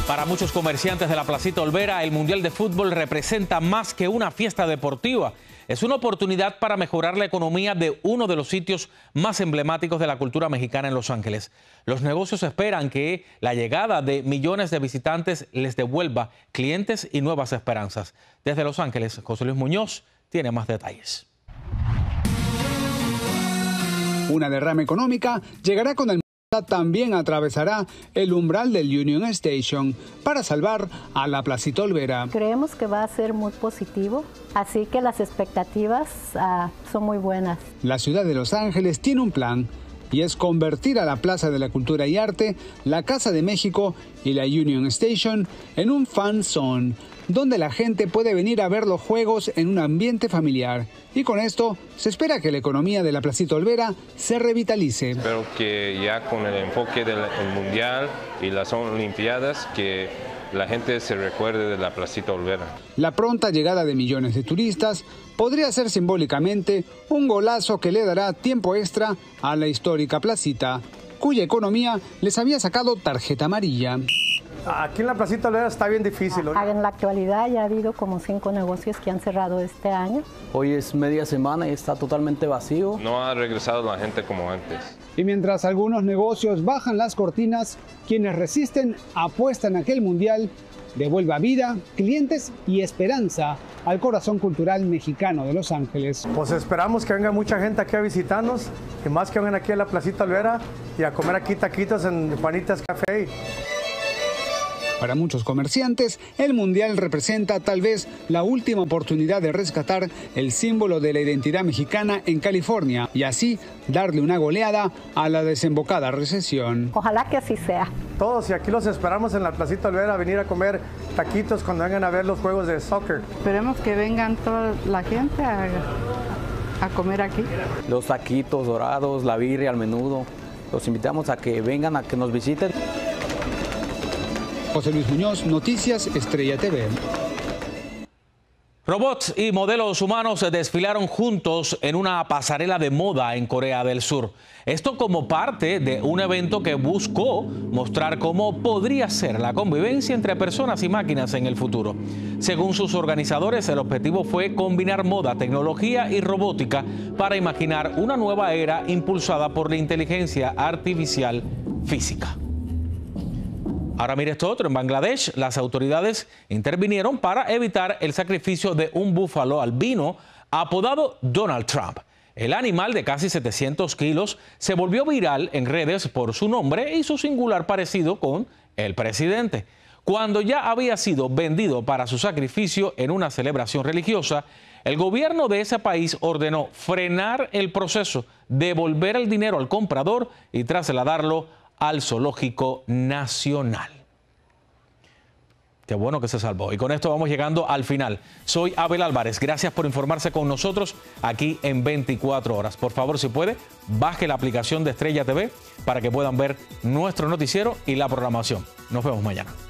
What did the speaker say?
Para muchos comerciantes de la Placita Olvera, el Mundial de Fútbol representa más que una fiesta deportiva. Es una oportunidad para mejorar la economía de uno de los sitios más emblemáticos de la cultura mexicana en Los Ángeles. Los negocios esperan que la llegada de millones de visitantes les devuelva clientes y nuevas esperanzas. Desde Los Ángeles, José Luis Muñoz tiene más detalles. Una derrama económica llegará con el también atravesará el umbral del Union Station para salvar a la Placita Olvera. Creemos que va a ser muy positivo, así que las expectativas son muy buenas. La ciudad de Los Ángeles tiene un plan y es convertir a la Plaza de la Cultura y Arte, la Casa de México y la Union Station en un fan zone, donde la gente puede venir a ver los juegos en un ambiente familiar. Y con esto se espera que la economía de la Placita Olvera se revitalice. Espero que ya con el enfoque del Mundial y las Olimpiadas, que la gente se recuerde de la Placita Olvera. La pronta llegada de millones de turistas podría ser simbólicamente un golazo que le dará tiempo extra a la histórica placita, cuya economía les había sacado tarjeta amarilla. Aquí en la Placita Olvera está bien difícil. En la actualidad ya ha habido como 5 negocios que han cerrado este año. Hoy es media semana y está totalmente vacío. No ha regresado la gente como antes. Y mientras algunos negocios bajan las cortinas, quienes resisten apuestan a que el Mundial devuelva vida, clientes y esperanza al corazón cultural mexicano de Los Ángeles. Pues esperamos que venga mucha gente aquí a visitarnos y más que vengan aquí a la Placita Olvera y a comer aquí taquitos en Juanitas Café. Para muchos comerciantes, el Mundial representa tal vez la última oportunidad de rescatar el símbolo de la identidad mexicana en California y así darle una goleada a la desembocada recesión. Ojalá que así sea. Todos, y aquí los esperamos en la Placita Olvera a venir a comer taquitos cuando vengan a ver los juegos de soccer. Esperemos que vengan toda la gente a comer aquí. Los taquitos dorados, la birria, el menudo. Los invitamos a que vengan, a que nos visiten. José Luis Muñoz, Noticias Estrella TV. Robots y modelos humanos desfilaron juntos en una pasarela de moda en Corea del Sur. Esto como parte de un evento que buscó mostrar cómo podría ser la convivencia entre personas y máquinas en el futuro. Según sus organizadores, el objetivo fue combinar moda, tecnología y robótica para imaginar una nueva era impulsada por la inteligencia artificial física. Ahora mire esto otro, en Bangladesh las autoridades intervinieron para evitar el sacrificio de un búfalo albino apodado Donald Trump. El animal de casi 700 kilos se volvió viral en redes por su nombre y su singular parecido con el presidente. Cuando ya había sido vendido para su sacrificio en una celebración religiosa, el gobierno de ese país ordenó frenar el proceso, devolver el dinero al comprador y trasladarlo al Zoológico Nacional. Qué bueno que se salvó. Y con esto vamos llegando al final. Soy Abel Álvarez. Gracias por informarse con nosotros aquí en 24 horas. Por favor, si puede, baje la aplicación de Estrella TV para que puedan ver nuestro noticiero y la programación. Nos vemos mañana.